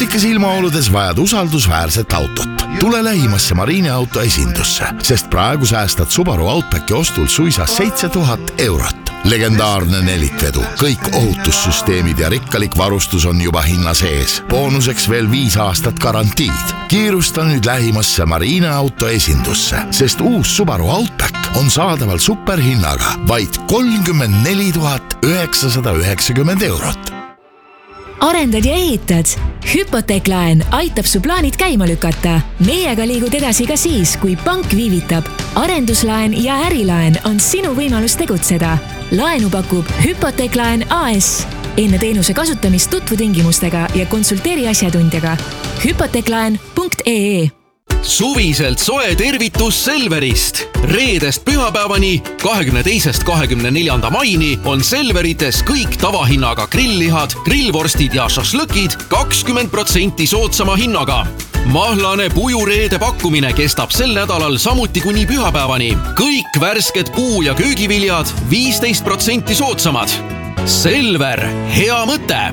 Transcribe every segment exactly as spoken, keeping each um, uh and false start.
muutlikes ilmaoludes vajad usaldusväärset autot. Tule lähimasse Marineauto esindusse, sest praegu säästad Subaru Outbacki ostul suisa seitse tuhat eurot. Legendaarne nelikvedu, kõik ohutussüsteemid ja rikkalik varustus on juba hinna sees. Boonuseks veel viis aastat garantiid. Kiirusta nüüd lähimasse Marineauto esindusse, sest uus Subaru Outback on saadaval superhinnaga vaid kolmkümmend neli tuhat üheksasada üheksakümmend eurot. Arendad ja ehitad? Hüpoteeklaen aitab su plaanid käima lükata. Meiega liigud edasi ka siis, kui pank viivitab. Arenduslaen ja ärilaen on sinu võimalus tegutseda. Laenu pakub Hüpoteeklaen A S. Enne teenuse kasutamist tutvu tingimustega ja konsulteeri asjatundjaga. hüpoteeklaen punkt ee Suviselt soe tervitus Selverist. Reedest pühapäevani, kahekümne teisest kahekümne neljanda maini on Selverites kõik tavahinnaga grilllihad, grillvorstid ja šašlõkid kakskümmend protsenti soodsama hinnaga. Mahlane pujureede pakkumine kestab sel nädalal samuti kuni pühapäevani. Kõik värsked puu- ja köögiviljad viisteist protsenti soodsamad. Selver, hea mõte!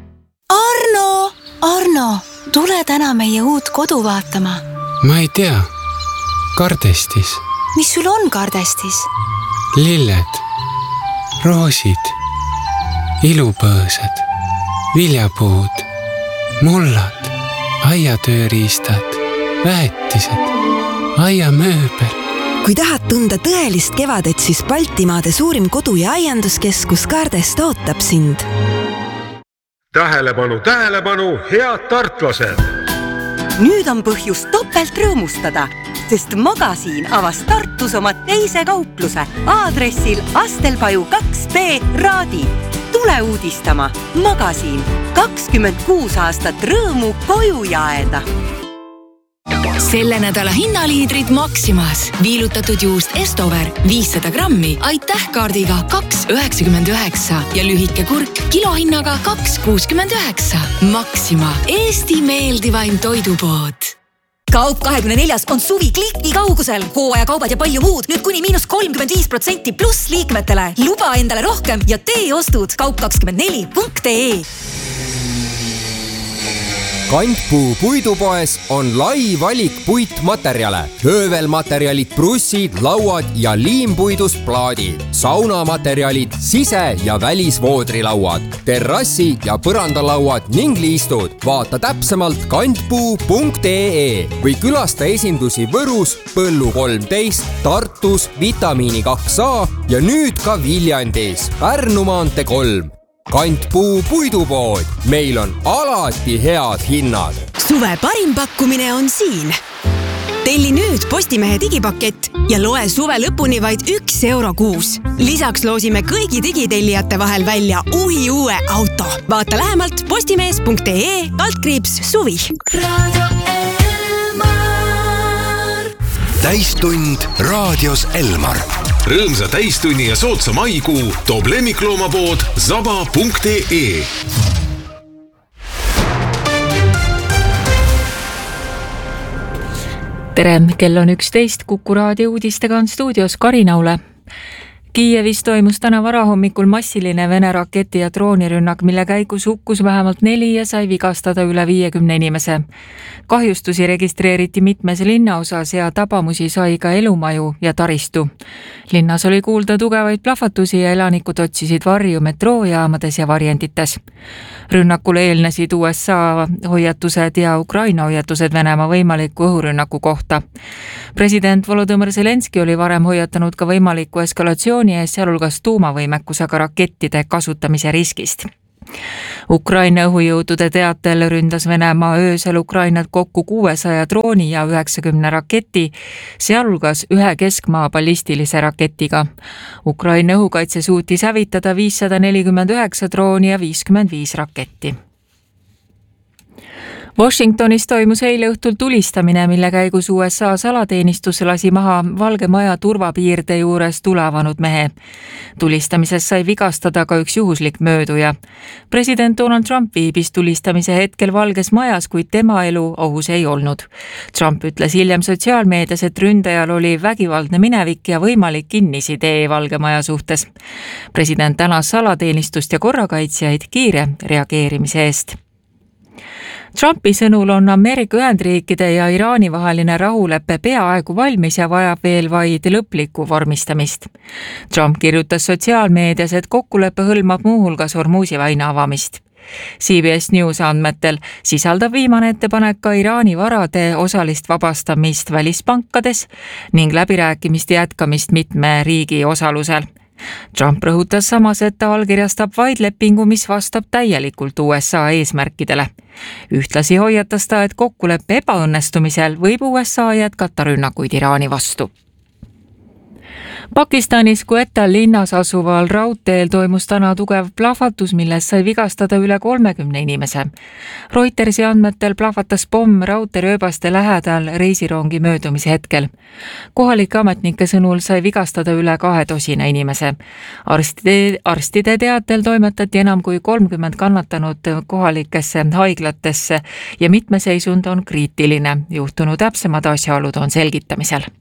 Arno! Arno, tule täna meie uut kodu vaatama. Ma ei tea. Kardestis. Mis sul on kardestis? Lilled, roosid, ilupõõsad, viljapuud, mullad, aiatööriistad, väetised, aiamööbel. Kui tahad tunda tõelist kevadet, siis Baltimaade suurim kodu- ja aianduskeskus Kardest ootab sind. Tähelepanu, tähelepanu, head tartlased! Nüüd on põhjus topelt rõõmustada, sest Magasiin avas Tartus oma teise kaupluse aadressil Astelpaju kaks B Raadi. Tule uudistama. Magasiin. kakskümmend kuus aastat rõõmu koju jaeda. Selle nädala hinnaliidrid Maximas. Viilutatud juust Estover viissada grammi aitäh kaardiga kaks üheksakümmend üheksa ja lühike kurk kilohinnaga kaks kuuskümmend üheksa. Maxima, Eesti meeldivaim toidupood. Kaup kahekümne neljas on suvi kliki kaugusel. Hooajakaubad ja palju muud. Nüüd kuni miinus kolmkümmend viis protsenti pluss liikmetele. Luba endale rohkem ja tee ostud. kaup kakskümmend neli punkt ee Kantpuu puidupoes on lai valik puitmaterjale. Höövelmaterjalid, brussid, lauad ja liimpuidus plaadid. Saunamaterjalid, sise- ja välisvoodrilauad, terrassi- ja põrandalauad ning liistud. Vaata täpsemalt kantpuu punkt ee või külasta esindusi Võrus, Põllu kolmteist, Tartus, Vitamiini kaks A ja nüüd ka Viljandis, Pärnu maantee kolm. Kantpuu puidupood. Meil on alati head hinnad. Suve parim pakkumine on siin. Telli nüüd Postimehe digipakett ja loe suve lõpuni vaid üks euro kuus. Lisaks loosime kõigi digitellijate vahel välja uhi uue auto. Vaata lähemalt postimees punkt ee kaldkriips suvi. Täistund raadios Elmar. Rõõmsa täistunni ja sootsa maikuu toob lemmikloomapood zaba punkt ee. Tere, kell on üksteist, Kuku raadio uudistega on stuudios Karinaule. Kiievis toimus täna varahommikul massiline Vene raketi- ja droonirünnak, mille käigus hukkus vähemalt neli ja sai vigastada üle viiekümne inimese. Kahjustusi registreeriti mitmes linnaosas ja tabamusi sai ka elumaju ja taristu. Linnas oli kuulda tugevaid plahvatusi ja elanikud otsisid varju metroojaamades ja varjendites. Rünnakule eelnesid U S A hoiatused ja Ukraina hoiatused Venemaa võimaliku õhurünnaku kohta. President Volodõmõr Zelenski oli varem hoiatanud ka võimaliku eskalatsiooni ees, sealhulgas tuumavõimekusega rakettide kasutamise riskist. Ukraina õhujõudude teatel ründas Venemaa öösel Ukrainat kokku kuuesaja drooni ja üheksakümne raketi, sealhulgas ühe keskmaa ballistilise raketiga. Ukraina õhukaitse suutis hävitada viissada nelikümmend üheksa drooni ja viiskümmend viis raketti. Washingtonis toimus eile õhtul tulistamine, mille käigus U S A salateenistus lasi maha Valge Maja turvapiirde juures tulavanud mehe. Tulistamises sai vigastada ka üks juhuslik mööduja. President Donald Trump viibis tulistamise hetkel Valges Majas, kuid tema elu ohus ei olnud. Trump ütles hiljem sotsiaalmeedias, et ründajal oli vägivaldne minevik ja võimalik kinnisidee Valge Maja suhtes. President tänas salateenistust ja korrakaitsjaid kiire reageerimise eest. Trumpi sõnul on Ameerika Ühendriikide ja Iraani vaheline rahuleppe peaaegu valmis ja vajab veel vaid lõplikku vormistamist. Trump kirjutas sotsiaalmeedias, et kokkulepe hõlmab muuhulgas Hormuzi väina avamist. C B S News andmetel sisaldab viimane ettepanek ka Iraani varade osalist vabastamist välispankades ning läbirääkimiste jätkamist mitme riigi osalusel. Trump rõhutas samas, et ta allkirjastab vaid lepingu, mis vastab täielikult U S A eesmärkidele. Ühtlasi hoiatas ta, et kokkuleppe ebaõnnestumisel võib U S A jätkata rünnakuid Iraani vastu. Pakistanis Quetta linnas asuval raudteel toimus täna tugev plahvatus, milles sai vigastada üle kolmekümne inimese. Reutersi andmetel plahvatas pomm raudteerööbaste lähedal reisirongi möödumise hetkel. Kohalike ametnike sõnul sai vigastada üle kahe tosina inimese. Arstide, arstide teatel toimetati enam kui kolmkümmend kannatanud kohalikesse haiglatesse ja mitme seisund on kriitiline. Juhtunu täpsemad asjaolud on selgitamisel.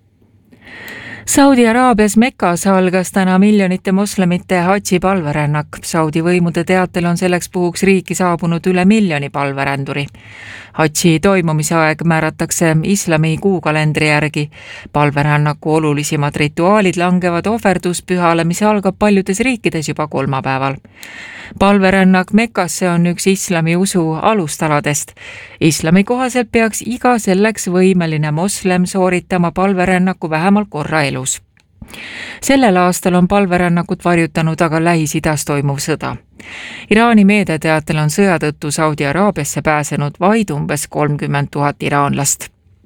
Saudi Araabias Mekas algas täna miljonite moslemite hadži palverännak. Saudi võimude teatel on selleks puhuks riiki saabunud üle miljoni palveränduri. Hadži toimumise aeg määratakse islami kuukalendri järgi. Palverännaku olulisimad rituaalid langevad ohverduspühale, mis algab paljudes riikides juba kolmapäeval. Palverännak Mekasse on üks islami usu alustaladest. Islami kohaselt peaks iga selleks võimeline moslem sooritama palverännaku vähemalt korra elus. Sellel aastal on palverännakut varjutanud aga Lähis-Idas toimuv sõda. Iraani meediateatel on sõja tõttu Saudi Araabiasse pääsenud vaid umbes kolmkümmend tuhat iraanlast.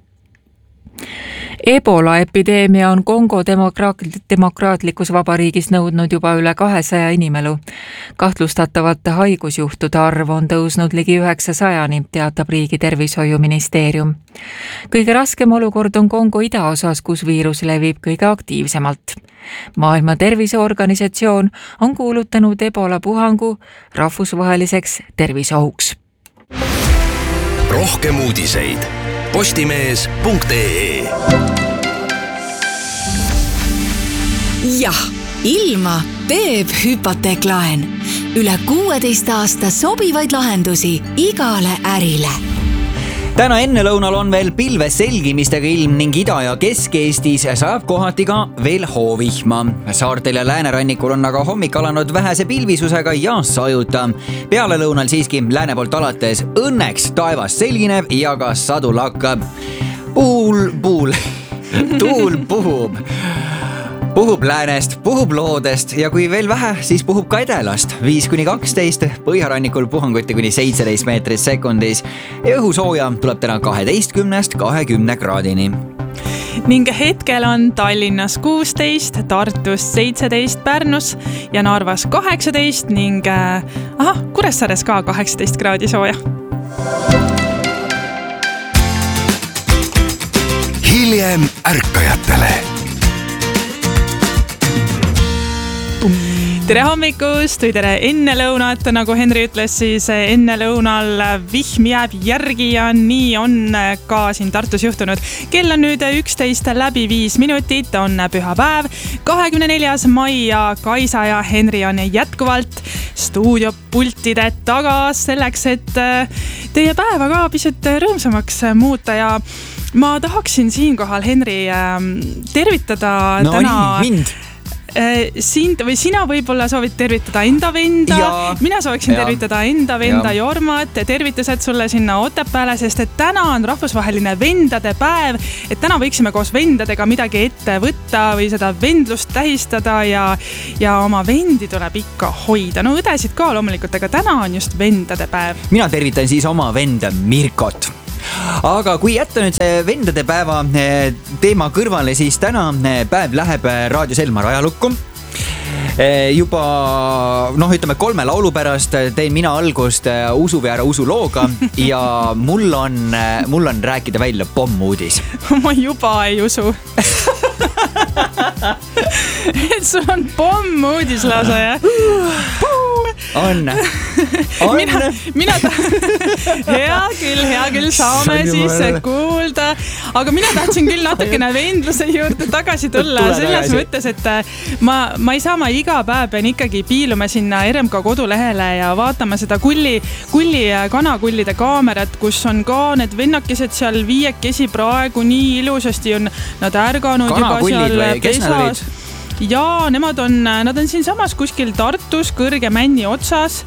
Ebola epideemia on Kongo demokraatlikus vabariigis nõudnud juba üle kahesaja inimelu. Kahtlustatavate haigusjuhtude arv on tõusnud ligi üheksasajani, teatab riigi tervishoiuministeerium. Kõige raskem olukord on Kongo idaosas, kus viirus levib kõige aktiivsemalt. Maailma Terviseorganisatsioon on kuulutanud Ebola puhangu rahvusvaheliseks tervisohuks. Rohkem uudiseid postimees punkt ee. Jah, ilma teeb hüpoteeklaen. Üle kuueteist aasta sobivaid lahendusi igale ärile. Täna ennelõunal on veel pilves selgimistega ilm ning Ida- ja Kesk-Eestis saab kohati ka veel hoovihma. Saartel ja läänerannikul on aga hommik alanud vähese pilvisusega ja sajuta. Peale lõunal siiski lääne poolt alates õnneks taevas selgineb ja ka sadu lakkab. Puul, puul, tuul puhub. Puhub läänest, puhub loodest ja kui veel vähe, siis puhub ka edelast. viis kuni kaksteist, põhjarannikul puhanguti kuni seitseteist meetrit sekundis. Ja õhusooja tuleb täna kaheteistkümnest kahekümne kraadini. Ning hetkel on Tallinnas kuusteist, Tartus seitseteist, Pärnus ja Narvas kaheksateist ning äh, aha, Kuressaares ka kaheksateist kraadi sooja. Hiljem ärkajatele. Tere hommikust või tere enne lõunat, nagu Henri ütles, siis enne lõunal vihm jääb järgi ja nii on ka siin Tartus juhtunud. Kell on nüüd üksteist läbi viis minutit, on pühapäev, kahekümne neljas mai ja Kaisa ja Henri on jätkuvalt stuudiopultide taga selleks, et teie päeva ka pisut rõõmsamaks muuta ja ma tahaksin siinkohal, Henri, tervitada no, täna... Mind. Sind või sina võib-olla soovid tervitada enda venda, ja, mina sooviksin ja, tervitada enda venda ja. Jormat, tervitused sulle sinna Otepääle, sest et täna on rahvusvaheline vendade päev, et täna võiksime koos vendadega midagi ette võtta või seda vendlust tähistada ja, ja oma vendi tuleb ikka hoida. No õdesid ka loomulikult, aga täna on just vendade päev. Mina tervitan siis oma venda Mirkot. Aga kui jätta nüüd see vendade päeva teema kõrvale, siis täna päev läheb Raadio Selmar ajalukku. Juba, noh, ütleme kolme laulu pärast teen mina algust Usu või ära usu looga ja mul on, mul on rääkida välja pommuudis. Ma juba ei usu. Et sul on pommuudis lausa, jah? on, on. mina, mina ta... hea küll, hea küll, saame siis kuulda, aga mina tahtsin küll natukene vendluse juurde tagasi tulla selles mõttes, et ma, ma ei saa, ma iga päev pean ikkagi piilume sinna R M K kodulehele ja vaatame seda kulli, kulli kanakullide kaamerat, kus on ka need vennakesed seal viiekesi praegu nii ilusasti on nad ärganud juba seal pesas. Ja nemad on, nad on siin samas kuskil Tartus kõrge männi otsas.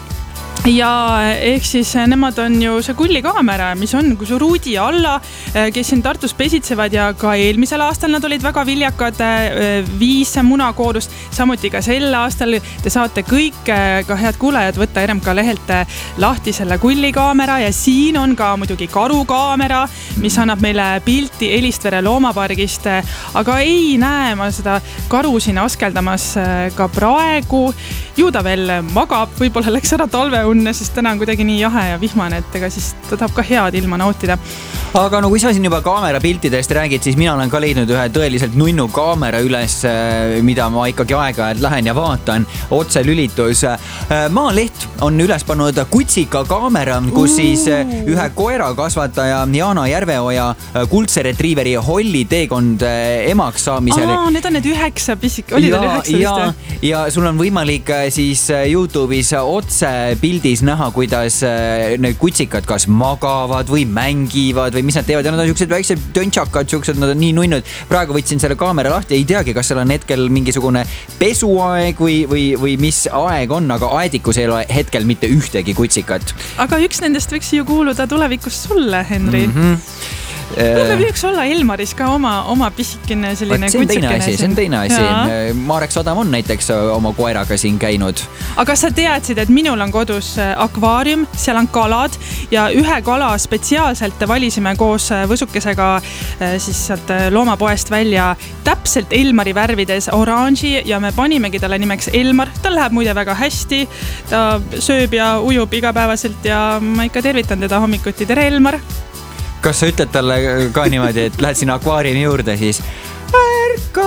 Ja ehk siis nemad on ju see kullikaamera, mis on kus ruudi alla, kes siin Tartus pesitsevad ja ka eelmisel aastal nad olid väga viljakad, viis munakoorust, samuti ka sel aastal te saate kõik, ka head kuulajad, võtta R M K lehelt lahti selle kullikaamera ja siin on ka muidugi karukaamera, mis annab meile pilti Elistvere loomapargist, aga ei näe ma seda karu siin askeldamas ka praegu, ju ta veel magab, võib-olla läks ära talveunne, sest täna on kuidagi nii jahe ja vihmane, et ega siis ta tahab ka head ilma nautida. Aga no kui sa siin juba kaamera piltidest räägid, siis mina olen ka leidnud ühe tõeliselt nunnu kaamera üles, mida ma ikkagi aeg-ajalt lähen ja vaatan, otse lülitus. Maaleht on üles pannud kutsika kaamera, kus siis ühe koera kasvataja Jana Järveoja kuldse retriiveri Holli teekond emaks saamisel. Aa, need on need üheksa pisik, oli teil üheksa ja, vist? Ja sul on võimalik siis YouTube'is otse pildis näha, kuidas need kutsikad kas magavad või mängivad või mis nad teevad ja nad on siuksed väiksed töntsakad, siuksed, nad on nii nunnud. Praegu võtsin selle kaamera lahti, ei teagi, kas seal on hetkel mingisugune pesuaeg või, või, või mis aeg on, aga aedikus ei ole hetkel mitte ühtegi kutsikat. Aga üks nendest võiks ju kuuluda tulevikus sulle, Henri. Mm-hmm. Meil võiks olla Elmaris ka oma, oma pisikene selline kutsikene. See on teine asi. Marek Sadam on näiteks oma koeraga siin käinud. Aga sa teadsid, et minul on kodus akvaarium, seal on kalad ja ühe kala spetsiaalselt valisime koos võsukesega siis sealt loomapoest välja täpselt Elmari värvides oranži ja me panimegi talle nimeks Elmar. Tal läheb muide väga hästi, ta sööb ja ujub igapäevaselt ja ma ikka tervitan teda hommikuti. Tere, Elmar! Kas sa ütled talle ka niimoodi, et lähed sinna akvaariumi juurde siis ärka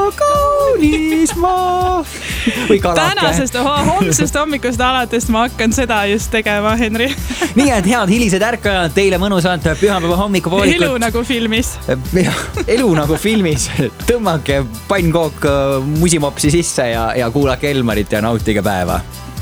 kaunis maa või kalake? Tänasest, homsest hommikust alatest ma hakkan seda just tegema, Henri. Nii et head hilised ärkajad, teile mõnusat pühapäeva hommikupoolikut. Elu nagu filmis. Elu nagu filmis. Tõmmake pannkook musimopsi sisse ja, ja kuulake Elmarit ja nautige päeva.